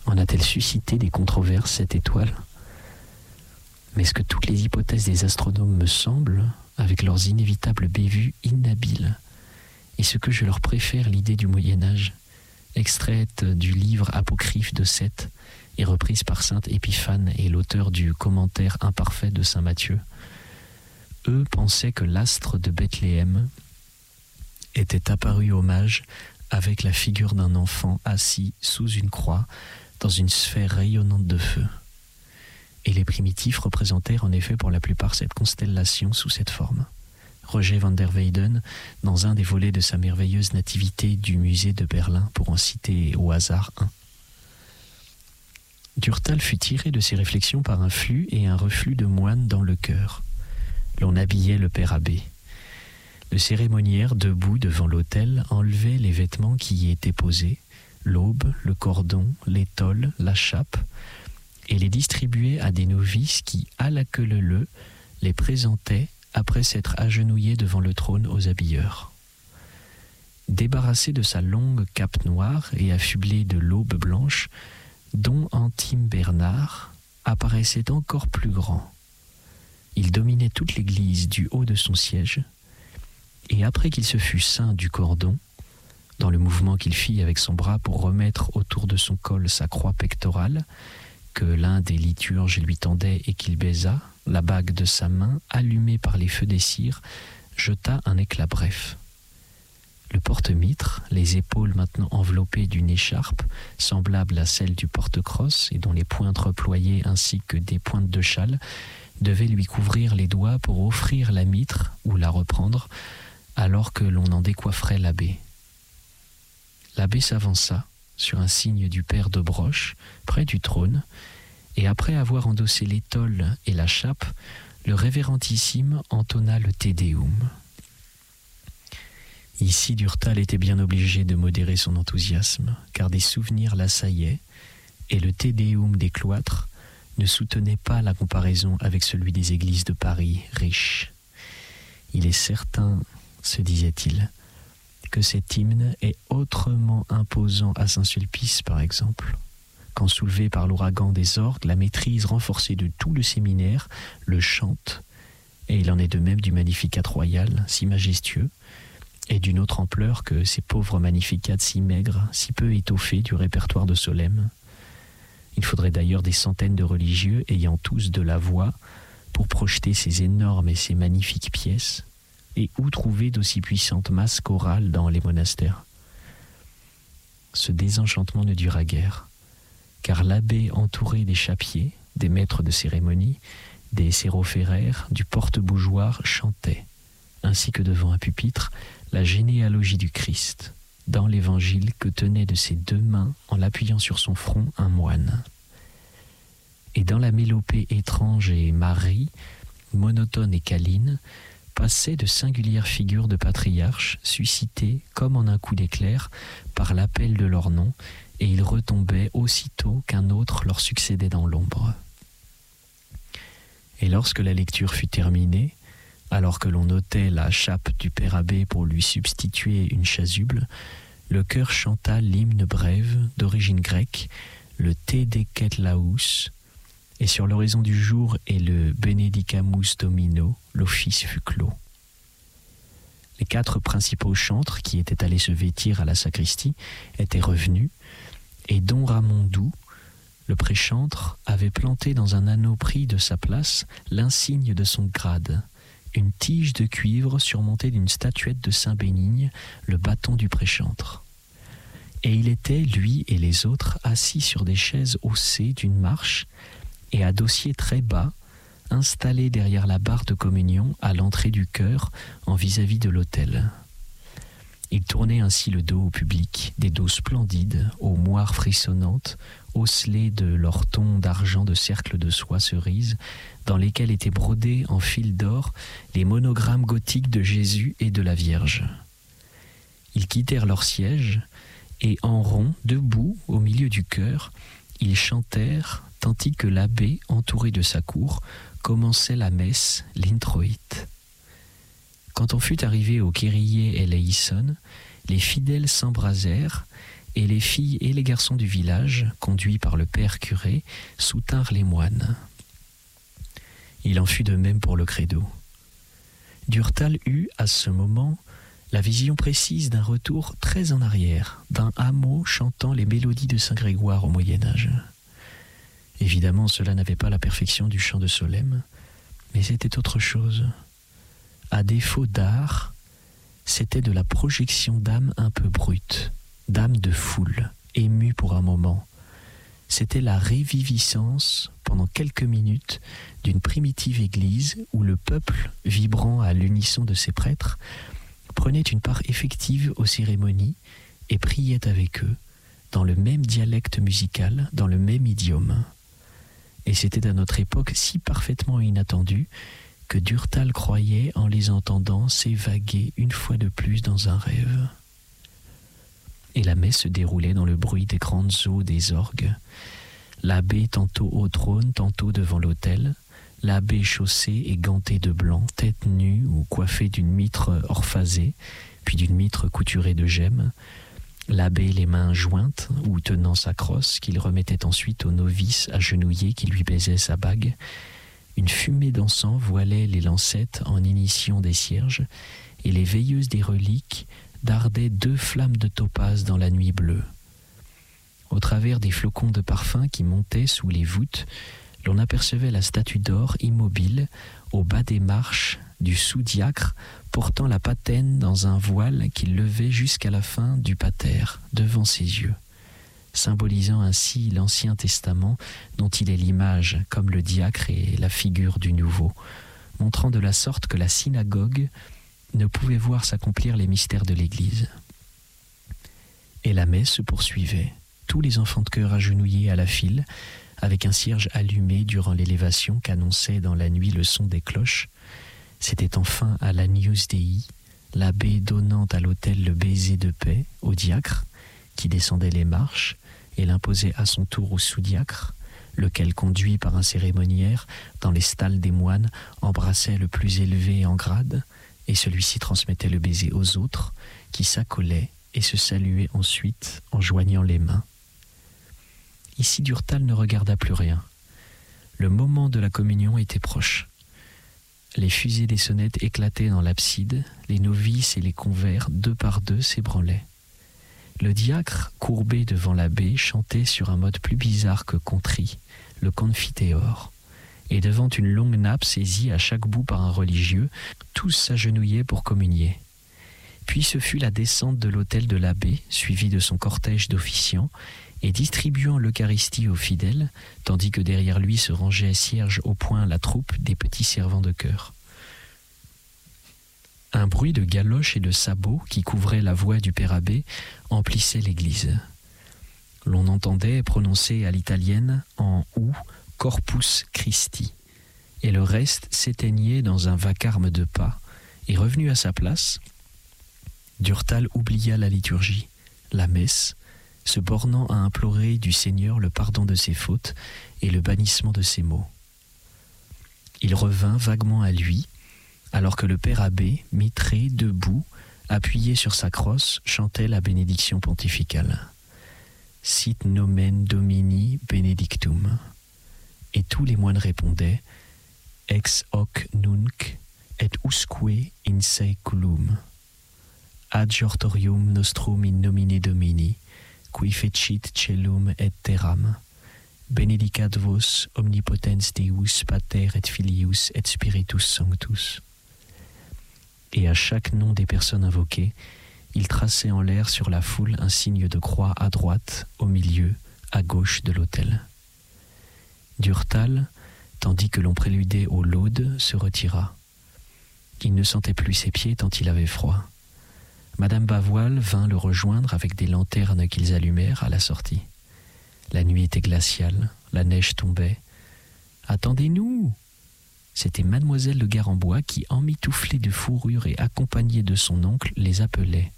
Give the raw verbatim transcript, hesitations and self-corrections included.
En a-t-elle suscité des controverses, cette étoile ? Mais est-ce que toutes les hypothèses des astronomes me semblent, avec leurs inévitables bévues inhabiles ? Et ce que je leur préfère l'idée du Moyen-Âge, extraite du livre apocryphe de Seth et reprise par saint Épiphane et l'auteur du commentaire imparfait de saint Matthieu. Eux pensaient que l'astre de Bethléem était apparu au mage avec la figure d'un enfant assis sous une croix dans une sphère rayonnante de feu. Et les primitifs représentèrent en effet pour la plupart cette constellation sous cette forme. Roger van der Weyden, dans un des volets de sa merveilleuse nativité du musée de Berlin, pour en citer au hasard un. Durtal fut tiré de ses réflexions par un flux et un reflux de moines dans le chœur. L'on habillait le père abbé. Le cérémoniaire, debout devant l'autel, enlevait les vêtements qui y étaient posés, l'aube, le cordon, l'étole, la chape, et les distribuait à des novices qui, à la queue leu-leu, les présentaient après s'être agenouillés devant le trône aux habilleurs. Débarrassé de sa longue cape noire et affublé de l'aube blanche, Don Antime Bernard apparaissait encore plus grand. Il dominait toute l'église du haut de son siège, et après qu'il se fut ceint du cordon, dans le mouvement qu'il fit avec son bras pour remettre autour de son col sa croix pectorale, que l'un des liturges lui tendait et qu'il baisa, la bague de sa main, allumée par les feux des cires, jeta un éclat bref. Le porte-mitre, les épaules maintenant enveloppées d'une écharpe, semblable à celle du porte-crosse et dont les pointes reployées ainsi que des pointes de châle, devait lui couvrir les doigts pour offrir la mitre ou la reprendre, alors que l'on en décoifferait l'abbé. L'abbé s'avança, sur un signe du père de Broche, près du trône, et après avoir endossé l'étole et la chape, le révérendissime entonna le Te Deum. Ici, Durtal était bien obligé de modérer son enthousiasme, car des souvenirs l'assaillaient, et le Te Deum des cloîtres ne soutenait pas la comparaison avec celui des églises de Paris riches. Il est certain, se disait-il, que cet hymne est autrement imposant à Saint-Sulpice, par exemple, quand soulevé par l'ouragan des orgues, la maîtrise renforcée de tout le séminaire le chante, et il en est de même du Magnificat royal, si majestueux, et d'une autre ampleur que ces pauvres Magnificats si maigres, si peu étoffés du répertoire de Solesmes. Il faudrait d'ailleurs des centaines de religieux ayant tous de la voix pour projeter ces énormes et ces magnifiques pièces. Et où trouver d'aussi puissantes masses chorales dans les monastères ? Ce désenchantement ne dura guère, car l'abbé entouré des chappiers, des maîtres de cérémonie, des sérophéraires, du porte-bougeoir chantait, ainsi que devant un pupitre, la généalogie du Christ, dans l'évangile que tenait de ses deux mains, en l'appuyant sur son front, un moine. Et dans la mélopée étrange et Marie, monotone et câline, passaient de singulières figures de patriarches suscitées, comme en un coup d'éclair, par l'appel de leur nom, et ils retombaient aussitôt qu'un autre leur succédait dans l'ombre. Et lorsque la lecture fut terminée, alors que l'on ôtait la chape du père abbé pour lui substituer une chasuble, le chœur chanta l'hymne brève d'origine grecque, le Te Decet Laus, et sur l'horizon du jour et le Benedicamus Domino, l'office fut clos. Les quatre principaux chantres qui étaient allés se vêtir à la sacristie étaient revenus, et don Ramon Doux, le préchantre, avait planté dans un anneau pris de sa place l'insigne de son grade, une tige de cuivre surmontée d'une statuette de Saint Bénigne, le bâton du préchantre. Et il était, lui et les autres, assis sur des chaises haussées d'une marche, et à dossier très bas, installé derrière la barre de communion à l'entrée du chœur en vis-à-vis de l'autel. Ils tournaient ainsi le dos au public, des dos splendides, aux moires frissonnantes, osselées de leurs tons d'argent de cercles de soie cerise, dans lesquels étaient brodés en fil d'or les monogrammes gothiques de Jésus et de la Vierge. Ils quittèrent leur siège, et en rond, debout, au milieu du chœur, ils chantèrent, tandis que l'abbé, entouré de sa cour, commençait la messe, l'introïte. Quand on fut arrivé au Kyrie eleison, les fidèles s'embrasèrent, et les filles et les garçons du village, conduits par le père curé, soutinrent les moines. Il en fut de même pour le credo. Durtal eut, à ce moment, la vision précise d'un retour très en arrière, d'un hameau chantant les mélodies de Saint Grégoire au Moyen-Âge. Évidemment, cela n'avait pas la perfection du chant de Solesmes, mais c'était autre chose. À défaut d'art, c'était de la projection d'âme un peu brute, d'âme de foule, émue pour un moment. C'était la réviviscence, pendant quelques minutes, d'une primitive église où le peuple, vibrant à l'unisson de ses prêtres, prenait une part effective aux cérémonies et priait avec eux, dans le même dialecte musical, dans le même idiome. Et c'était à notre époque si parfaitement inattendu que Durtal croyait, en les entendant, s'évaguer une fois de plus dans un rêve. Et la messe se déroulait dans le bruit des grandes eaux des orgues. L'abbé tantôt au trône, tantôt devant l'autel, l'abbé chaussé et ganté de blanc, tête nue ou coiffé d'une mitre orphasée, puis d'une mitre couturée de gemmes, l'abbé les mains jointes ou tenant sa crosse qu'il remettait ensuite au novice agenouillé qui lui baisait sa bague. Une fumée d'encens voilait les lancettes en initiant des cierges, et les veilleuses des reliques dardaient deux flammes de topaze dans la nuit bleue. Au travers des flocons de parfum qui montaient sous les voûtes, l'on apercevait la statue d'or immobile au bas des marches du sous-diacre portant la patène dans un voile qu'il levait jusqu'à la fin du pater devant ses yeux, symbolisant ainsi l'Ancien Testament dont il est l'image comme le diacre est la figure du Nouveau, montrant de la sorte que la synagogue ne pouvait voir s'accomplir les mystères de l'Église. Et la messe se poursuivait, tous les enfants de chœur agenouillés à la file, avec un cierge allumé durant l'élévation qu'annonçait dans la nuit le son des cloches. C'était enfin à l'Agnus Dei, l'abbé donnant à l'autel le baiser de paix au diacre, qui descendait les marches et l'imposait à son tour au sous-diacre, lequel, conduit par un cérémoniaire dans les stalles des moines, embrassait le plus élevé en grade, et celui-ci transmettait le baiser aux autres, qui s'accolaient et se saluaient ensuite en joignant les mains. Ici, Durtal ne regarda plus rien. Le moment de la communion était proche. Les fusées des sonnettes éclataient dans l'abside, les novices et les convers, deux par deux, s'ébranlaient. Le diacre, courbé devant l'abbé, chantait sur un mode plus bizarre que contrit, le Confiteor. Et devant une longue nappe saisie à chaque bout par un religieux, tous s'agenouillaient pour communier. Puis ce fut la descente de l'autel de l'abbé, suivi de son cortège d'officiants, et distribuant l'Eucharistie aux fidèles, tandis que derrière lui se rangeait cierge au poing la troupe des petits servants de chœur. Un bruit de galoches et de sabots qui couvrait la voix du père abbé emplissait l'église. L'on entendait prononcer à l'italienne en ou Corpus Christi, et le reste s'éteignait dans un vacarme de pas, et revenu à sa place, Durtal oublia la liturgie, la messe, se bornant à implorer du Seigneur le pardon de ses fautes et le bannissement de ses maux. Il revint vaguement à lui, alors que le père abbé, mitré, debout, appuyé sur sa crosse, chantait la bénédiction pontificale. Sit nomen Domini benedictum. Et tous les moines répondaient Ex hoc nunc et usque in saeculum. Adjortorium nostrum in nomine Domini, qui fecit celum et terram. Benedicat vos omnipotens Deus Pater et Filius et Spiritus Sanctus. Et à chaque nom des personnes invoquées, il traçait en l'air sur la foule un signe de croix à droite, au milieu, à gauche de l'autel. Durtal, tandis que l'on préludait aux laudes, se retira. Il ne sentait plus ses pieds tant il avait froid. Madame Bavoil vint le rejoindre avec des lanternes qu'ils allumèrent à la sortie. La nuit était glaciale, la neige tombait. « Attendez-nous !» C'était mademoiselle de Garambois qui, emmitouflée de fourrure et accompagnée de son oncle, les appelait.